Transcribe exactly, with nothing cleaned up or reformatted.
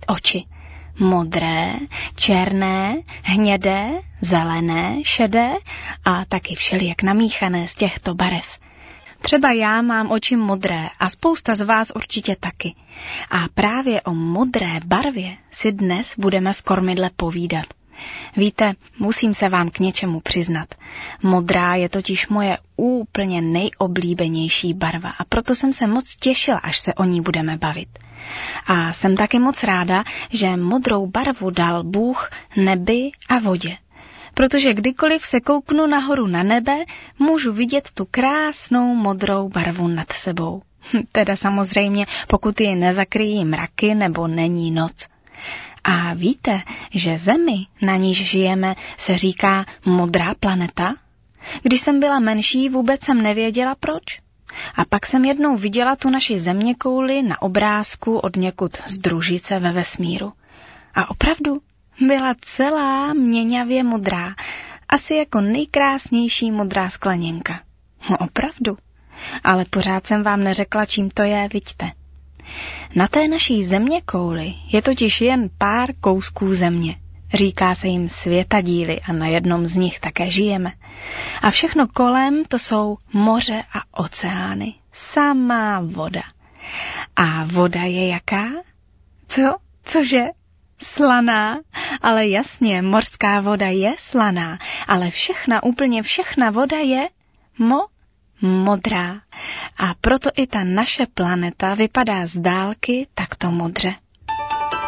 oči. Modré, černé, hnědé, zelené, šedé a taky všelijak namíchané z těchto barev. Třeba já mám oči modré a spousta z vás určitě taky. A právě o modré barvě si dnes budeme v kormidle povídat. Víte, musím se vám k něčemu přiznat. Modrá je totiž moje úplně nejoblíbenější barva a proto jsem se moc těšila, až se o ní budeme bavit. A jsem taky moc ráda, že modrou barvu dal Bůh nebi a vodě. Protože kdykoliv se kouknu nahoru na nebe, můžu vidět tu krásnou modrou barvu nad sebou. Teda samozřejmě, pokud ji nezakryjí mraky nebo není noc. A víte, že Zemi, na níž žijeme, se říká modrá planeta? Když jsem byla menší, vůbec jsem nevěděla proč. A pak jsem jednou viděla tu naši zeměkouli na obrázku od někud z družice ve vesmíru. A opravdu byla celá měňavě modrá, asi jako nejkrásnější modrá skleněnka. No opravdu. Ale pořád jsem vám neřekla, čím to je, viďte. Na té naší zeměkouli je totiž jen pár kousků země. Říká se jim světadíly a na jednom z nich také žijeme. A všechno kolem to jsou moře a oceány. Samá voda. A voda je jaká? Co? Cože? Slaná? Ale jasně, mořská voda je slaná, ale všechna, úplně všechna voda je mo modrá. A proto i ta naše planeta vypadá z dálky takto modře.